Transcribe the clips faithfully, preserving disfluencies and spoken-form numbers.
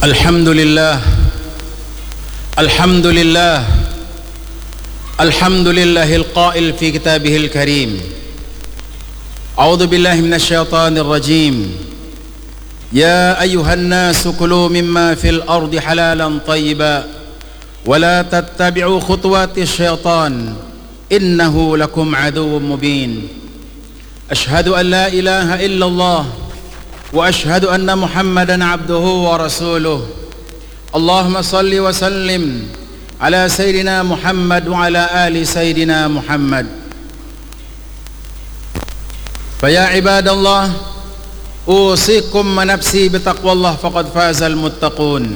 Alhamdulillah, Alhamdulillah, Alhamdulillahil qail fi kitabihil karim. A'udzu billahi minasy syaithanir rajim. Ya ayyuhan nasu kulu mimma fil ardi halalan thayyiban wa la tattabi'u khutuwatis syaitan innahu lakum aduwwun mubin. Asyhadu an la ilaha illallah wa asyhadu anna Muhammadan abduhu wa rasuluh. Allahumma salli wa sallim ala sayyidina Muhammad wa ala ali sayyidina Muhammad. Fa ya ibadallah, usikum wa nafsi bitaqwallah faqad fazal muttaqun.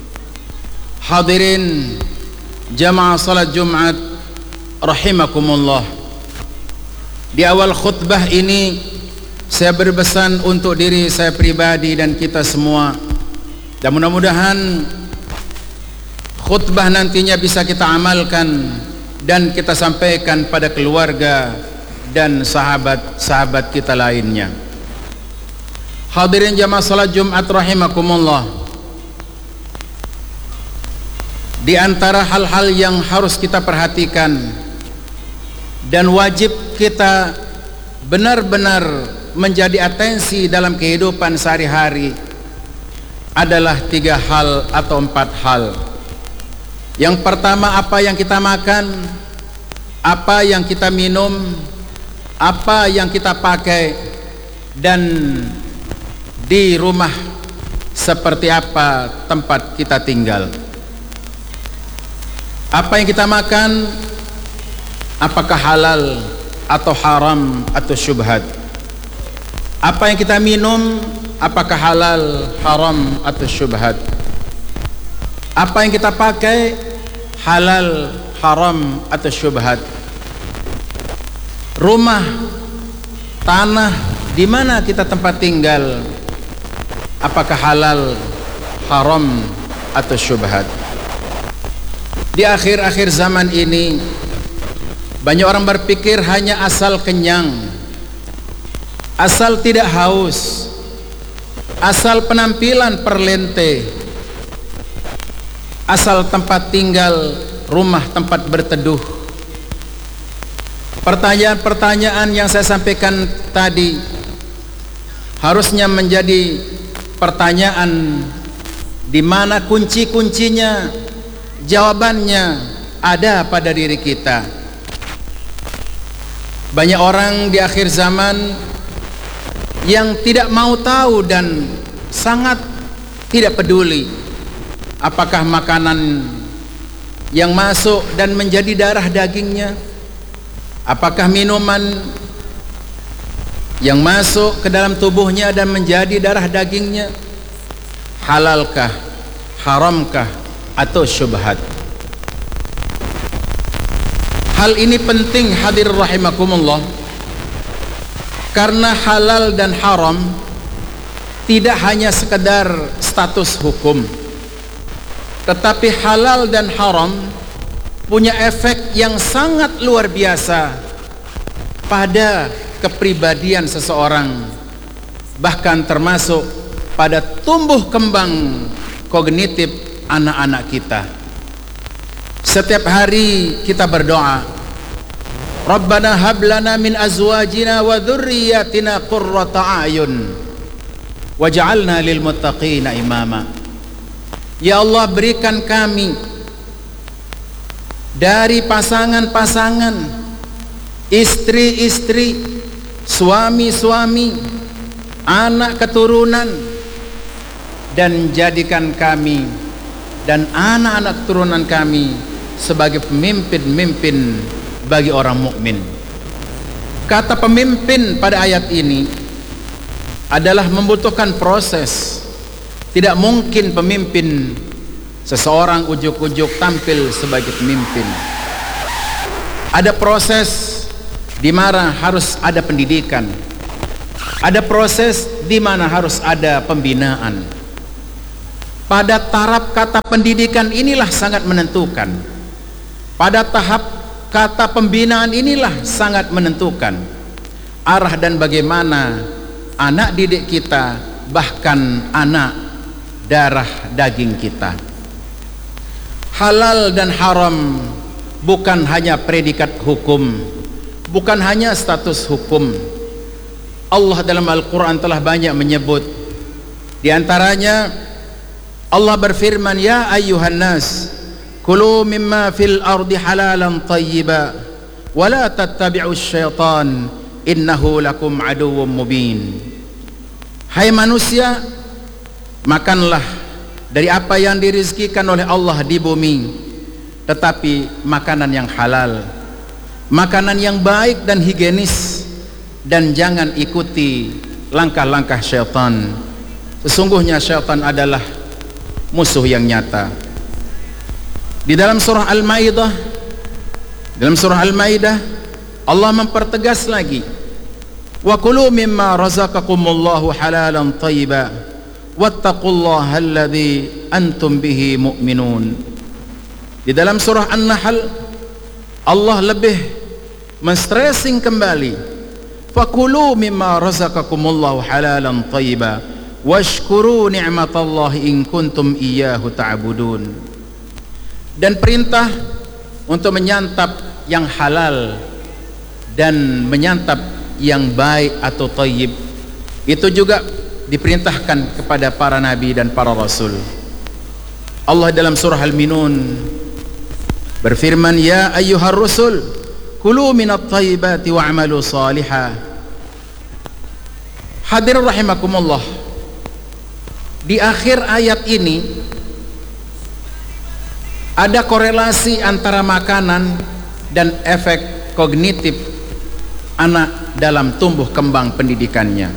Hadirin jamaah salat Jumat rahimakumullah. Di awal khutbah ini saya berpesan untuk diri saya pribadi dan kita semua, dan mudah-mudahan khutbah nantinya bisa kita amalkan dan kita sampaikan pada keluarga dan sahabat-sahabat kita lainnya. Hadirin jamaah salat Jumat rahimakumullah, di antara hal-hal yang harus kita perhatikan dan wajib kita benar-benar menjadi atensi dalam kehidupan sehari-hari adalah tiga hal atau empat hal. Yang pertama, apa yang kita makan, apa yang kita minum, apa yang kita pakai, dan di rumah seperti apa tempat kita tinggal. Apa yang kita makan, apakah halal atau haram atau syubhat? Apa yang kita minum, apakah halal, haram atau syubhat? Apa yang kita pakai, halal, haram atau syubhat? Rumah, tanah di mana kita tempat tinggal, apakah halal, haram atau syubhat? Di akhir-akhir zaman ini banyak orang berpikir hanya asal kenyang, asal tidak haus, asal penampilan perlente, asal tempat tinggal, rumah tempat berteduh. Pertanyaan-pertanyaan yang saya sampaikan tadi harusnya menjadi pertanyaan di mana kunci-kuncinya, jawabannya ada pada diri kita. Banyak orang di akhir zaman yang tidak mau tahu dan sangat tidak peduli apakah makanan yang masuk dan menjadi darah dagingnya, apakah minuman yang masuk ke dalam tubuhnya dan menjadi darah dagingnya halalkah, haramkah atau syubhat. Hal ini penting hadir rahimakumullah, karena halal dan haram tidak hanya sekedar status hukum, tetapi halal dan haram punya efek yang sangat luar biasa pada kepribadian seseorang, bahkan termasuk pada tumbuh kembang kognitif anak-anak kita. Setiap hari kita berdoa, Rabbana hab lana min azwajina wa dhurriyyatina qurrata a'yun waj'alna lil muttaqina imama. Ya Allah, berikan kami dari pasangan-pasangan, istri-istri, suami-suami, anak keturunan, dan jadikan kami dan anak-anak keturunan kami sebagai pemimpin-pemimpin bagi orang mukmin. Kata pemimpin pada ayat ini adalah membutuhkan proses. Tidak mungkin pemimpin seseorang ujuk-ujuk tampil sebagai pemimpin. Ada proses di mana harus ada pendidikan. Ada proses di mana harus ada pembinaan. Pada taraf kata pendidikan inilah sangat menentukan. Pada tahap kata pembinaan inilah sangat menentukan arah dan bagaimana anak didik kita, bahkan anak darah daging kita. Halal dan haram bukan hanya predikat hukum, bukan hanya status hukum. Allah dalam Al-Quran telah banyak menyebut. Di antaranya Allah berfirman, ya ayyuhan nas kulu mimma fil ardi halalan tayyiba wa la tattabi'us syaitan innahu lakum aduwwum mubin. Hai manusia, makanlah dari apa yang dirizkikan oleh Allah di bumi, tetapi makanan yang halal, makanan yang baik dan higienis, dan jangan ikuti langkah-langkah syaitan. Sesungguhnya syaitan adalah musuh yang nyata. Di dalam surah Al-Maidah, dalam surah Al-Maidah Allah mempertegas lagi, wa kulu mimma razaqakumullahu halalan thayyiba wattaqullaha alladzi antum bihi mu'minun. Di dalam surah An-Nahl Allah lebih menstressing kembali, fakulu mimma razaqakumullahu halalan thayyiba washkuru ni'matallahi in kuntum iyyahu ta'budun. Dan perintah untuk menyantap yang halal dan menyantap yang baik atau thayyib itu juga diperintahkan kepada para nabi dan para rasul. Allah dalam surah Al-Minun berfirman, ya ayyuhar rusul kulu minat thayyibati wa'malu salihah. Hadirin rahimakumullah, di akhir ayat ini ada korelasi antara makanan dan efek kognitif anak dalam tumbuh kembang pendidikannya.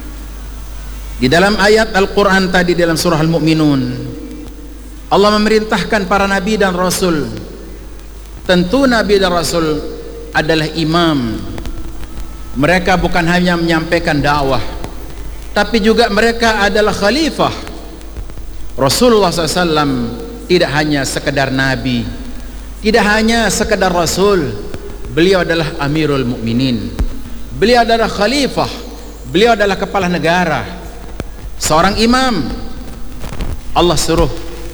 Di dalam ayat Al-Quran tadi dalam surah Al-Mu'minun, Allah memerintahkan para nabi dan rasul. Tentu nabi dan rasul adalah imam. Mereka bukan hanya menyampaikan dakwah, tapi juga mereka adalah khalifah. Rasulullah shallallahu alaihi wasallam tidak hanya sekedar nabi, tidak hanya sekedar rasul. Beliau adalah Amirul Mukminin, beliau adalah khalifah, beliau adalah kepala negara, seorang imam. Allah suruh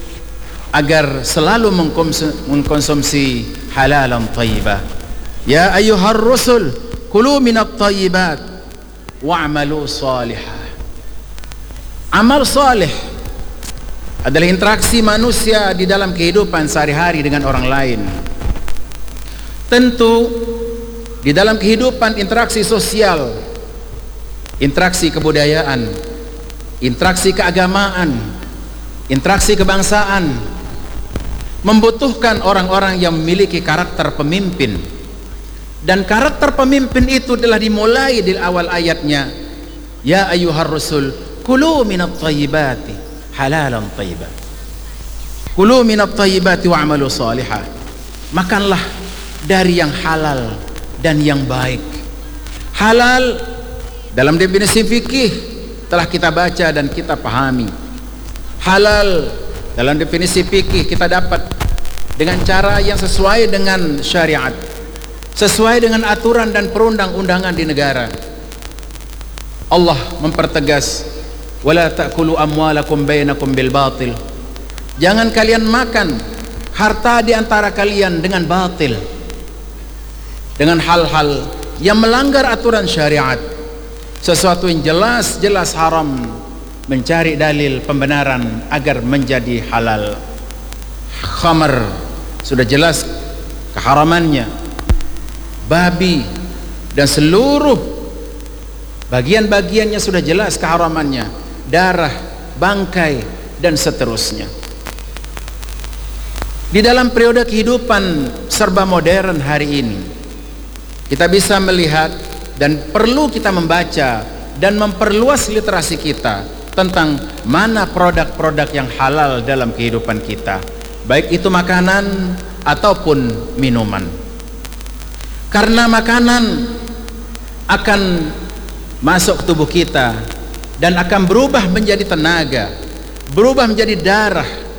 agar selalu mengkonsumsi halalan thayyibah. Ya ayyuhar rusul kulu minat thayyibat wa'malu salihah. Amal salih adalah interaksi manusia di dalam kehidupan sehari-hari dengan orang lain. Tentu di dalam kehidupan interaksi sosial, interaksi kebudayaan, interaksi keagamaan, interaksi kebangsaan membutuhkan orang-orang yang memiliki karakter pemimpin. Dan karakter pemimpin itu telah dimulai di awal ayatnya, ya ayyuhar rusul kulu minat thayyibati halalan thayyiba. Kulu minat thayyibati wa'malu salihah. Makanlah dari yang halal dan yang baik. Halal dalam definisi fikih telah kita baca dan kita pahami. Halal dalam definisi fikih kita dapat dengan cara yang sesuai dengan syariat, sesuai dengan aturan dan perundang-undangan di negara. Allah mempertegas, wala ta'kulu amwalakum bainakum bil batil. Jangan kalian makan harta di antara kalian dengan batil, dengan hal-hal yang melanggar aturan syariat, sesuatu yang jelas-jelas haram, mencari dalil pembenaran agar menjadi halal. Khamar sudah jelas keharamannya, babi dan seluruh bagian-bagiannya sudah jelas keharamannya, darah, bangkai dan seterusnya. Di dalam periode kehidupan serba modern hari ini, kita bisa melihat dan perlu kita membaca dan memperluas literasi kita tentang mana produk-produk yang halal dalam kehidupan kita, baik itu makanan ataupun minuman. Karena makanan akan masuk ke tubuh kita dan akan berubah menjadi tenaga, berubah menjadi darah,